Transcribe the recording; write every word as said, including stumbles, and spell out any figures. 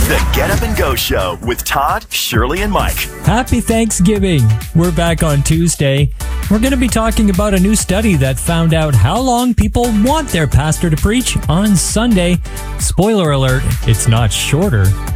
The Get Up and Go Show with Todd, Shirley, and Mike. Happy Thanksgiving. We're back on Tuesday. We're going to be talking about a new study that found out how long people want their pastor to preach on Sunday. Spoiler alert, it's not shorter.